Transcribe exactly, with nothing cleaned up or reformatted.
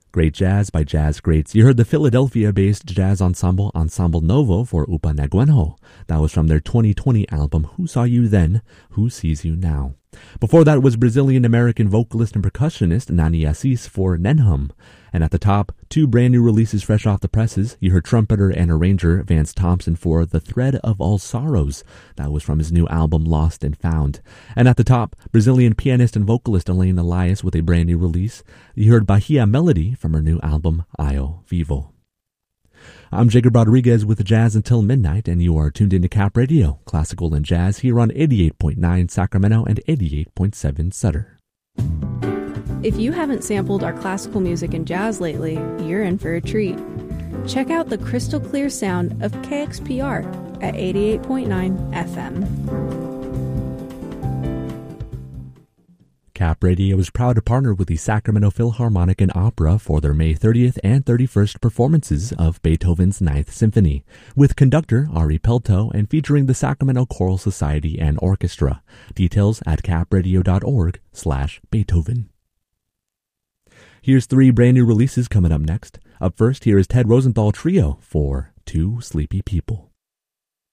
Great jazz by jazz greats. You heard the Philadelphia-based jazz ensemble Ensemble Novo for Upa Negwenho. That was from their twenty twenty album Who Saw You Then, Who Sees You Now. Before that was Brazilian-American vocalist and percussionist Nani Assis for Nenhum. And at the top, two brand new releases fresh off the presses. You heard trumpeter and arranger Vance Thompson for The Thread of All Sorrows. That was from his new album Lost and Found. And at the top, Brazilian pianist and vocalist Elaine Elias with a brand new release. You heard Bahia Melody from her new album Io Vivo. I'm Jacob Rodriguez with Jazz Until Midnight, and you are tuned into Cap Radio, classical and jazz, here on eighty-eight point nine Sacramento and eighty-eight point seven Sutter. If you haven't sampled our classical music and jazz lately, you're in for a treat. Check out the crystal clear sound of K X P R at eighty-eight point nine F M. Cap Radio is proud to partner with the Sacramento Philharmonic and Opera for their May thirtieth and thirty-first performances of Beethoven's Ninth Symphony, with conductor Ari Pelto and featuring the Sacramento Choral Society and Orchestra. Details at capradio.org slash Beethoven. Here's three brand new releases coming up next. Up first, here is Ted Rosenthal Trio for Two Sleepy People.